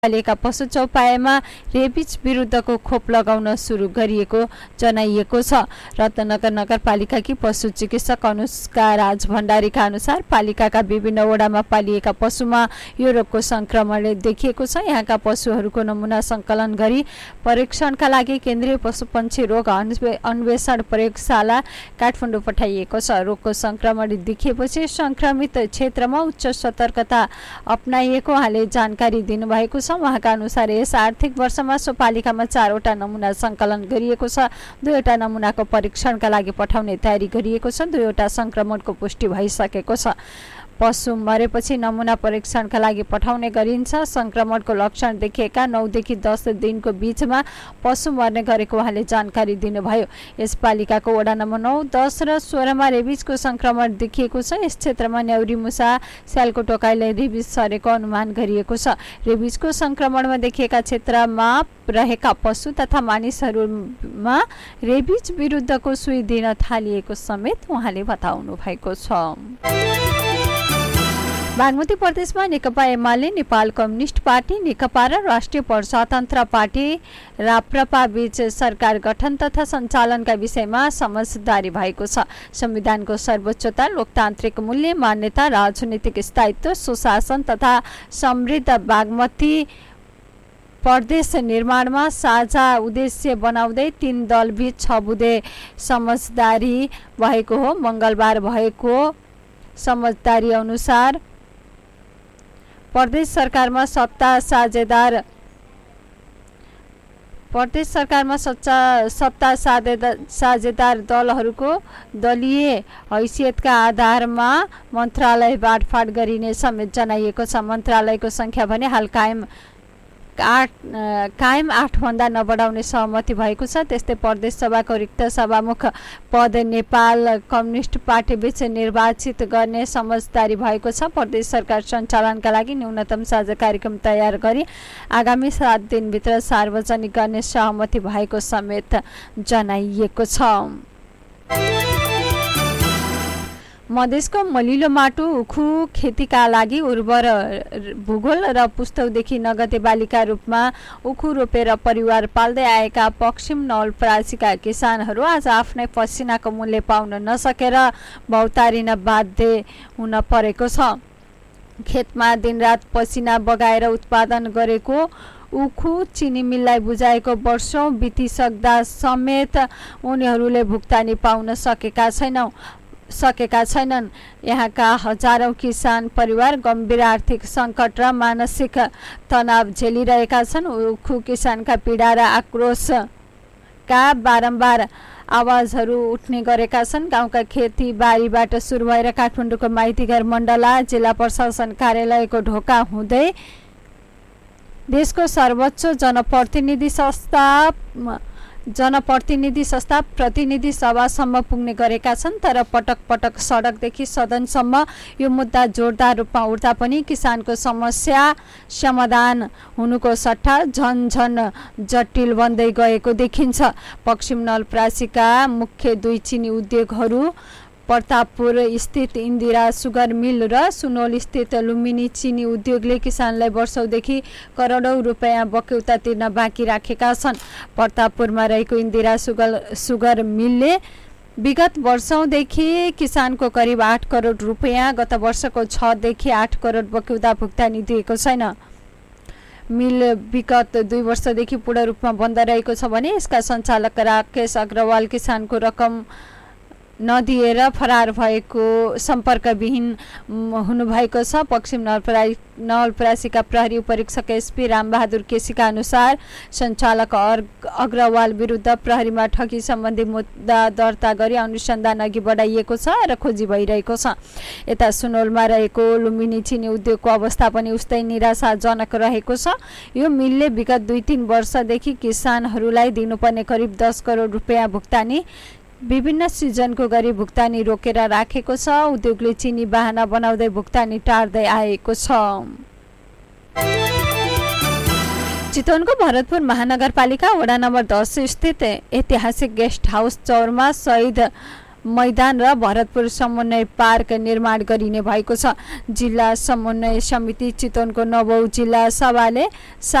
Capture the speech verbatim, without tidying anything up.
पालिएका पशु चौपायामा रेबिज विरुद्धको खोप लगाउन सुरु गरिएको जनाइएको छ। रत्नगर नगरपालिकाकी पशु चिकित्सक अनुष्का राज भण्डारीका अनुसार पालिकाका विभिन्न वडामा पालिएका पशुमा यो रोगको संक्रमणले देखिएको छ। यहाँका पशुहरूको नमुना संकलन गरी परीक्षणका लागि केन्द्रीय पशुपक्षी रोग अन्वेषण प्रयोगशाला काठमाडौँ पठाइएको छ। रोगको संक्रमण देखिएपछि संक्रमित क्षेत्रमा उच्च सतर्कता अपनाइएको उहाँले जानकारी दिनुभएको छ। उहाँका अनुसार यस आर्थिक वर्षमा सो पालिकामा चारवटा नमुना संकलन गरिएको छ। दुईवटा नमुनाको परीक्षणका लागि पठाउने तयारी गरिएको छ। दुईवटा संक्रमणको पुष्टि भइसकेको छ। पशु मरेपछि नमुना परीक्षणका लागि पठाउने गरिन्छ। संक्रमणको लक्षण देखिएका नौ देखि दस दिनको बीचमा पशु मर्ने गरेको उहाँले जानकारी दिनुभयो। यस पालिकाको वडा नम्बर नौ, दस र सोह्रमा रेबिजको संक्रमण देखिएको छ। यस क्षेत्रमा न्याउरी मुसा स्यालको टोकाइले रेबिज सरेको अनुमान गरिएको छ। रेबिजको संक्रमणमा देखिएका क्षेत्रमा रहेका पशु तथा मानिसहरूमा रेबिज विरुद्धको सुई दिन थालिएको समेत उहाँले बताउनु भएको छ। बागमती प्रदेशमा नेकपा एमाले, नेपाल कम्युनिस्ट पार्टी, नेकपा र राष्ट्रिय प्रजातन्त्र पार्टी राप्रपा बीच सरकार गठन तथा सञ्चालनका विषयमा समझदारी भएको छ। संविधानको सर्वोच्चता, लोकतान्त्रिक मूल्य, मान्यता, राजनीतिक स्थायित्व, सुशासन तथा समृद्ध बागमती प्रदेश निर्माणमा साझा उद्देश्य बनाउँदै तीन दलबीच छ बुँदे समझदारी भएको हो। मंगलबार भएको समझदारी अनुसार प्रदेश सरकारमा सत्ता साझेदार प्रदेश सरकारमा सच्चा सत्ता साझेदार दलहरूको दलीय हैसियतका आधारमा मन्त्रालय बाँडफाँड गरिने समेत जनाइएको छ। मन्त्रालयको संख्या भने हाल कायम आठ कायम आठभन्दा नबढाउने सहमति भएको छ। त्यस्तै प्रदेश सभाको रिक्त सभामुख पद नेपाल कम्युनिस्ट पार्टी बीच निर्वाचित गर्ने समझदारी भएको छ। प्रदेश सरकार सञ्चालनका लागि न्यूनतम साझा कार्यक्रम तयार गरी आगामी सात दिनभित्र सार्वजनिक गर्ने सहमति भएको समेत जनाइएको छ। मधेसको मलिलो माटो उखु खेतीका लागि उर्वर भूगोल र पुस्तौदेखि नगदे बालीका रूपमा उखु रोपेर परिवार पाल्दै आएका पश्चिम नवलपरासीका किसानहरू आज आफ्नै पसिनाको मूल्य पाउन नसकेर भौतारिन बाध्य हुन परेको छ। खेतमा दिनरात पसिना बगाएर उत्पादन गरेको उखु चिनी मिललाई बुझाएको वर्षौं बितिसक्दा समेत उनीहरूले भुक्तानी पाउन सकेका छैनन् सकेका छैनन्। यहाँका हजारौं किसान परिवार गम्भीर आर्थिक सङ्कट र मानसिक तनाव झेलिरहेका छन्। उखु किसानका पीडा र आक्रोशका बारम्बार आवाजहरू उठ्ने गरेका छन्। गाउँका खेतीबारीबाट सुरु भएर काठमाडौँको माइतीघर मण्डला जिल्ला प्रशासन कार्यालयको ढोका हुँदै देशको सर्वोच्च जनप्रतिनिधि संस्था जनप्रतिनिधि संस्था प्रतिनिधि सभासम्म पुग्ने गरेका छन्। तर पटक पटक सडकदेखि सदनसम्म यो मुद्दा जोरदार रूपमा उठ्दा पनि किसानको समस्या समाधान हुनुको सट्टा झन झन जटिल बन्दै गएको देखिन्छ। पश्चिम नवलपरासीका मुख्य दुई चिनी उद्योगहरू प्रतापपुर स्थित इन्दिरा सुगर मिल र सुनौल स्थित लुम्बिनी चिनी उद्योगले किसानलाई वर्षौंदेखि करोडौं रुपियाँ बक्यौता तिर्न बाँकी राखेका छन्। प्रतापपुरमा रहेको इन्दिरा सुगर सुगर मिलले विगत वर्षौंदेखि किसानको करिब आठ करोड रुपियाँ गत वर्षको छ देखि आठ करोड बक्यौता भुक्तानी दिएको छैन। मिल विगत दुई वर्षदेखि पूर्ण रूपमा बन्द रहेको छ भने यसका सञ्चालक राकेश अग्रवाल किसानको रकम नदिएर फरार भएको सम्पर्कविहीन हुनुभएको छ। पश्चिम नवलपरा नवलपरासीका प्रहरी उपरीक्षक एसपी रामबहादुर केसीका अनुसार सञ्चालक अग्रवाल विरुद्ध प्रहरीमा ठगी सम्बन्धी मुद्दा दर्ता गरी अनुसन्धान अघि बढाइएको छ र खोजी भइरहेको छ। यता सुनौलमा रहेको लुम्बिनी चिनी उद्योगको अवस्था पनि उस्तै निराशाजनक रहेको छ। यो मिलले विगत दुई तीन वर्षदेखि किसानहरूलाई दिनुपर्ने करिब दस करोड रुपियाँ भुक्तानी विभिन्न सिजनको गरी भुक्तानी रोकेर राखेको छ। उद्योगले चिनी बाहना बनाउँदै भुक्तानी टार्दै आएको छ। चितवनको भरतपुर महानगरपालिका वडा नम्बर दस स्थित ऐतिहासिक गेस्ट हाउस चौरमा शहीद मैदान र भरतपुर समन्वय पार्क निर्माण गरिने भएको छ। जिल्ला समन्वय समिति चितवनको नवौँ जिल्ला सभाले